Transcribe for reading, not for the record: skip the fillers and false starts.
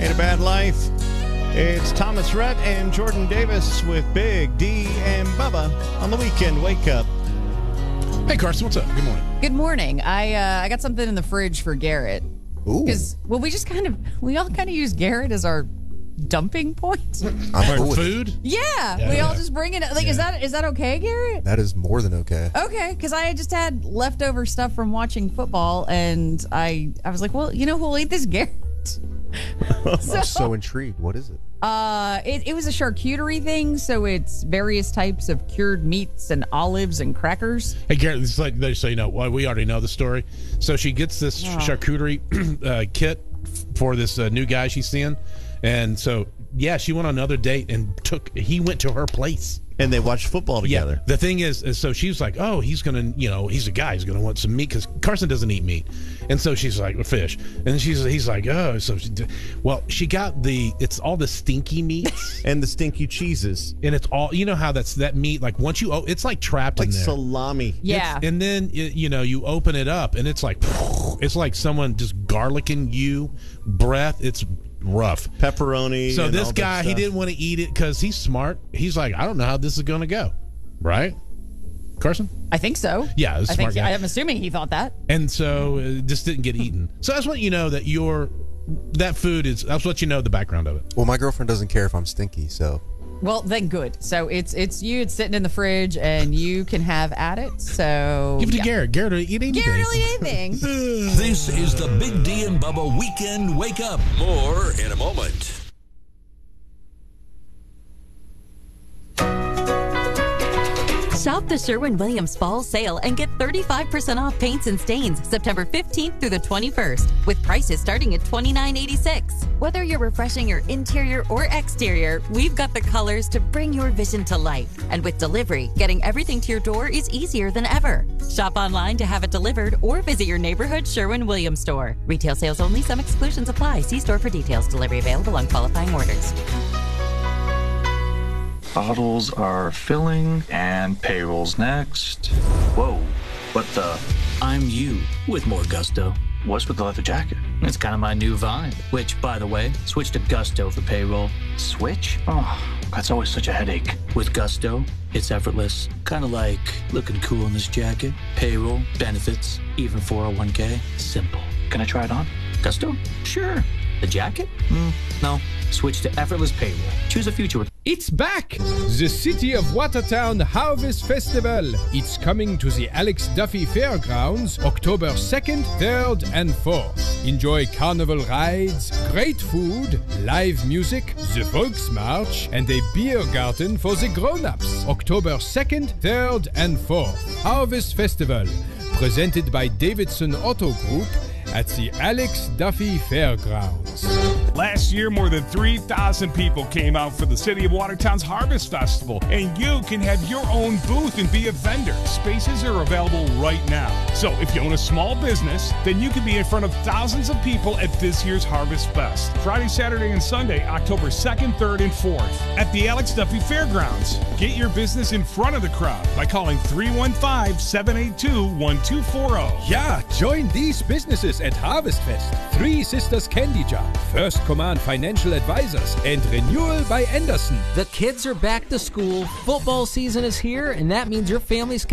Ain't a Bad Life. It's Thomas Rhett and Jordan Davis with Big D and Bubba on the weekend wake up. Hey, Carson, what's up? Good morning. Good morning. I got something in the fridge for Garrett. Ooh. Because, well, we all kind of use Garrett as our dumping point. For food? Yeah, we all just bring it. Like, is that okay, Garrett? That is more than okay. Okay, because I just had leftover stuff from watching football, and I was like, well, you know who'll eat this, Garrett? I'm so intrigued. What is it? It was a charcuterie thing, so it's various types of cured meats and olives and crackers. Hey, Garrett, it's like, so you know, well, we already know the story. So she gets this charcuterie kit for this new guy she's seeing. And so, yeah, she went on another date and he went to her place. And they watched football together. Yeah, the thing is so she's like, oh, he's going to, he's a guy. He's going to want some meat because Carson doesn't eat meat. And so she's like, fish. And he's like, oh. So she got it's all the stinky meats. And the stinky cheeses. And it's all, you know how that meat, like once it's like trapped in there. Like salami. Yeah. And then, you open it up and it's like someone just garlicking you, breath. It's rough. Pepperoni. So and this all guy, that he stuff. didn't want to eat it because he's smart. He's like, I don't know how this is going to go. Right? Carson? I think so. Yeah, this smart guy. I'm assuming he thought that. And so it just didn't get eaten. So that's what you know that that food is, that's what you know the background of it. Well, my girlfriend doesn't care if I'm stinky, so. Well, then good. So it's sitting in the fridge, and you can have at it. So Give it to Garrett. Garrett will eat anything. Garrett will eat anything. This is the Big D and Bubba Weekend Wake Up. More in a moment. Shop the Sherwin-Williams Fall Sale and get 35% off paints and stains September 15th through the 21st, with prices starting at $29.86. Whether you're refreshing your interior or exterior, we've got the colors to bring your vision to life. And with delivery, getting everything to your door is easier than ever. Shop online to have it delivered or visit your neighborhood Sherwin-Williams store. Retail sales only. Some exclusions apply. See store for details. Delivery available on qualifying orders. Bottles are filling, and payroll's next. Whoa, what the? I'm you with more gusto. What's with the leather jacket? It's kind of my new vibe, which, by the way, switch to Gusto for payroll. Switch? Oh, that's always such a headache. With Gusto, it's effortless. Kind of like looking cool in this jacket. Payroll, benefits, even 401k. Simple. Can I try it on? Gusto? Sure. The jacket? No. Switch to effortless payroll. Choose a future with... It's back! The City of Watertown Harvest Festival. It's coming to the Alex Duffy Fairgrounds October 2nd, 3rd, and 4th. Enjoy carnival rides, great food, live music, the Volksmarch, and a beer garden for the grown-ups. October 2nd, 3rd, and 4th. Harvest Festival, presented by Davidson Auto Group at the Alex Duffy Fairgrounds. Last year, more than 3,000 people came out for the City of Watertown's Harvest Festival, and you can have your own booth and be a vendor. Spaces are available right now. So if you own a small business, then you can be in front of thousands of people at this year's Harvest Fest. Friday, Saturday, and Sunday, October 2nd, 3rd, and 4th at the Alex Duffy Fairgrounds. Get your business in front of the crowd by calling 315-782-1240. Yeah, join these businesses at Harvest Fest. Three Sisters Candy Jar, First Command Financial Advisors, and Renewal by Anderson. The kids are back to school, football season is here, and that means your family's